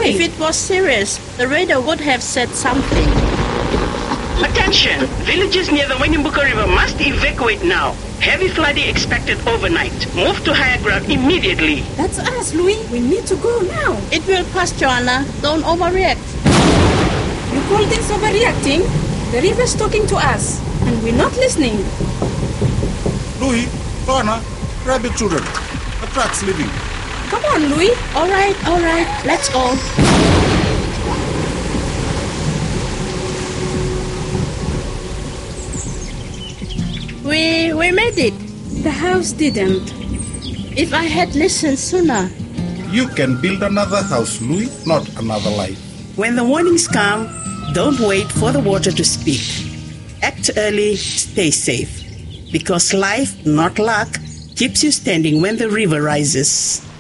doing? If it was serious, the radar would have said something. Attention! Villages near the Wanyambuka River must evacuate now. Heavy flooding expected overnight. Move to higher ground immediately. That's us, Louis. We need to go now. It will pass, Joanna. Don't overreact. You call this overreacting? The river's talking to us, and we're not listening. Louis, Joanna, grab the children. The truck's leaving. Come on, Louis. All right. Let's go. We made it. The house didn't. If I had listened sooner. You can build another house, Louis, not another life. When the warnings come, don't wait for the water to speak. Act early, stay safe. Because life, not luck, keeps you standing when the river rises.